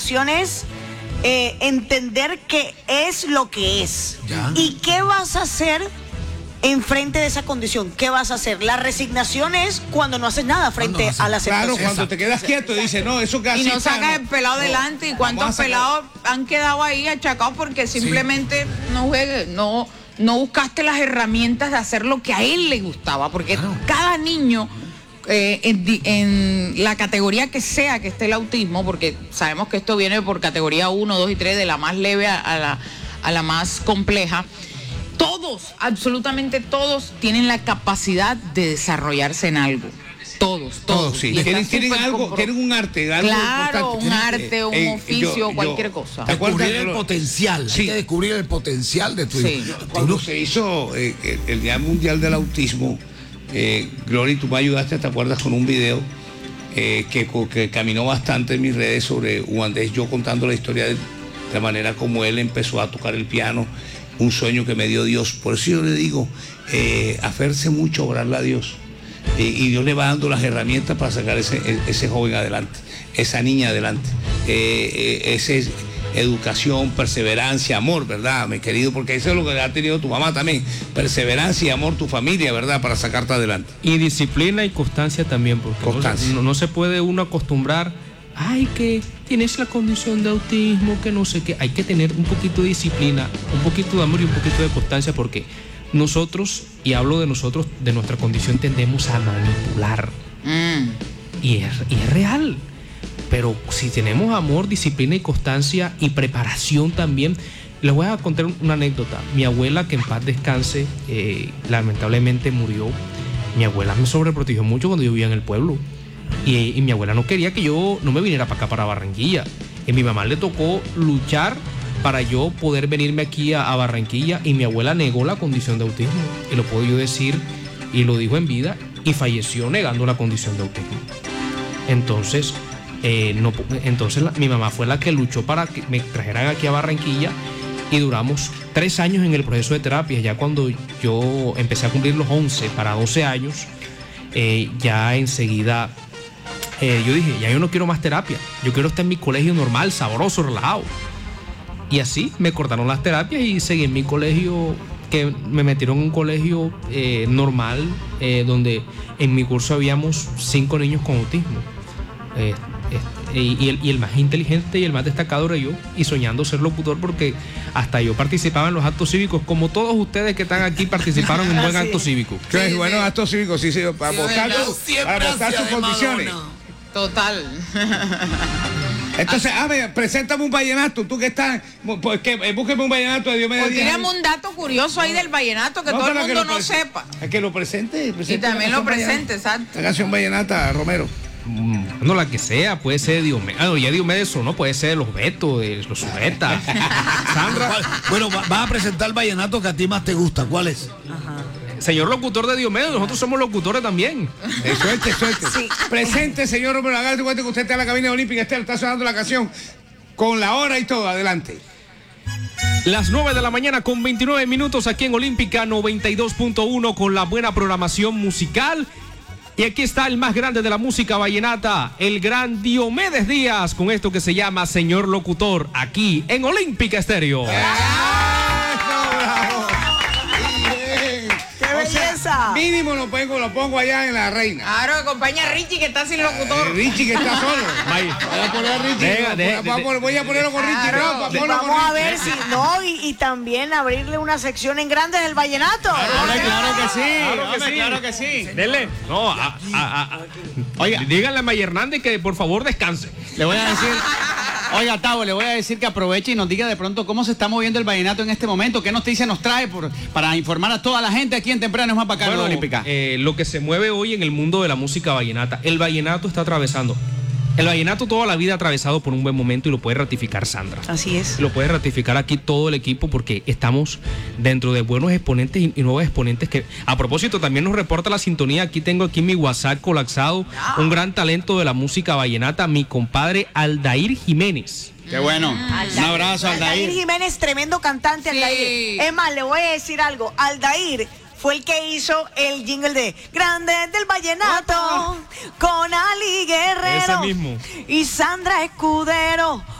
resignación es entender que es lo que es. ¿Ya? ¿Y qué vas a hacer enfrente de esa condición? ¿Qué vas a hacer? La resignación es cuando no haces nada frente a la aceptación. Claro, cuando te quedas quieto y dices, no, eso que así Y no está, sacas el pelado adelante. ¿Y cuántos pelados han quedado ahí achacados porque simplemente no buscaste las herramientas de hacer lo que a él le gustaba? Porque cada niño, en la categoría que sea que esté el autismo, porque sabemos que esto viene por categoría 1, 2 y 3, de la más leve a la más compleja, todos, absolutamente todos, tienen la capacidad de desarrollarse en algo. Todos. Sí. Y está Tienen algo, tienen un arte, algo claro, importante. un arte, un oficio, cualquier cosa. ¿Te acuerdas Descubrir el potencial. Sí. Hay que descubrir el potencial de tu hijo. Cuando se hizo el Día Mundial del Autismo, Glory, tú me ayudaste, ¿te acuerdas? Con un video que caminó bastante en mis redes sobre Wandés, yo contando la historia de la manera como él empezó a tocar el piano, un sueño que me dio Dios. Por eso yo le digo, aferse mucho, orarle a Dios. Y Dios le va dando las herramientas para sacar ese joven adelante, esa niña adelante. Ese educación, perseverancia, amor, ¿verdad, mi querido? Porque eso es lo que ha tenido tu mamá también. Perseverancia y amor, tu familia, ¿verdad? Para sacarte adelante. Y disciplina y constancia también, porque Constancia. no se puede uno acostumbrar, ay, que tienes la condición de autismo, que no sé qué. Hay que tener un poquito de disciplina, un poquito de amor y un poquito de constancia, porque nosotros, y hablo de nosotros, de nuestra condición, tendemos a manipular. Y es real. Pero si tenemos amor, disciplina y constancia y preparación también. Les voy a contar una anécdota. Mi abuela, que en paz descanse, lamentablemente murió. Mi abuela me sobreprotegió mucho cuando yo vivía en el pueblo. Y mi abuela no quería que yo no me viniera para acá, para Barranquilla. Y a mi mamá le tocó luchar para yo poder venirme aquí a Barranquilla, y mi abuela negó la condición de autismo. Y lo puedo yo decir, y lo dijo en vida, y falleció negando la condición de autismo. Entonces, mi mamá fue la que luchó para que me trajeran aquí a Barranquilla, y duramos 3 años en el proceso de terapia. Ya cuando yo empecé a cumplir los 11 para 12 años, ya enseguida yo dije, ya yo no quiero más terapia, yo quiero estar en mi colegio normal, sabroso, relajado. Y así me cortaron las terapias y seguí en mi colegio, que me metieron en un colegio normal, donde en mi curso habíamos 5 niños con autismo. Y el más inteligente y el más destacado era yo, y soñando ser locutor, porque hasta yo participaba en los actos cívicos, como todos ustedes que están aquí participaron en un buen acto cívico. Sí, buenos actos cívicos, sí, para votar sus condiciones. Total. Entonces, preséntame un vallenato, tú que estás, pues que búsqueme un vallenato de Diomedes Díaz. Tenemos un dato curioso ahí del vallenato que todo el mundo no sepa. Es que lo presente. Y también lo presente, exacto. La canción vallenata, Romero. No, la que sea, puede ser Diomedes. Ya Diomedes sonó, puede ser los Betos, de los Subetas. Sandra. Bueno, vas a presentar el vallenato que a ti más te gusta. ¿Cuál es? Señor locutor de Diomedes, nosotros somos locutores también. Suerte. Sí. Presente, señor Romero. Hágate cuenta que usted está en la cabina olímpica, está sonando la canción con la hora y todo. Adelante. Las 9 de la mañana con 29 minutos aquí en Olímpica 92.1, con la buena programación musical. Y aquí está el más grande de la música vallenata, el gran Diomedes Díaz, con esto que se llama Señor Locutor, aquí en Olímpica Estéreo. belleza! Mínimo lo pongo allá en La Reina. Claro, acompaña a Richie, que está sin locutor. Richie, que está solo. Voy a poner a Richie. Voy a ponerlo con Richie. Claro. Vamos a ver si no, y también abrirle una sección en Grandes del Vallenato. Claro que sí. Dele. No, oiga, díganle a May Hernández que por favor descanse. Le voy a decir, oiga, Tavo, le voy a decir que aproveche y nos diga de pronto cómo se está moviendo el vallenato en este momento, qué noticias nos trae para informar a toda la gente aquí en Temprano más para acá en la Olímpica. Lo que se mueve hoy en el mundo de la música vallenata, el vallenato está atravesando. El vallenato toda la vida ha atravesado por un buen momento, y lo puede ratificar Sandra. Así es. Lo puede ratificar aquí todo el equipo, porque estamos dentro de buenos exponentes y nuevos exponentes que, a propósito, también nos reporta la sintonía. Tengo aquí mi WhatsApp colapsado. Un gran talento de la música vallenata, mi compadre Aldair Jiménez. Qué bueno. Un abrazo, Aldair. Aldair Jiménez, tremendo cantante, Sí. Aldair. Es más, le voy a decir algo. Aldair fue el que hizo el jingle de Grandes del Vallenato con Ali Guerrero Ese mismo. y Sandra Escudero.